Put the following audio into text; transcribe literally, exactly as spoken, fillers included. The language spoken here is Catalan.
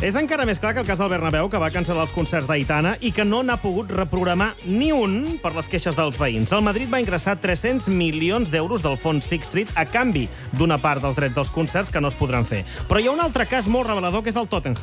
És encara més clar que el cas del Bernabéu, que va cancel·lar els concerts d'Aitana i que no n'ha pogut reprogramar ni un per les queixes dels veïns. El Madrid va ingressar tres-cents milions d'euros del fons Sixth Street a canvi d'una part dels drets dels concerts que no es podran fer. Però hi ha un altre cas molt revelador, que és el Tottenham.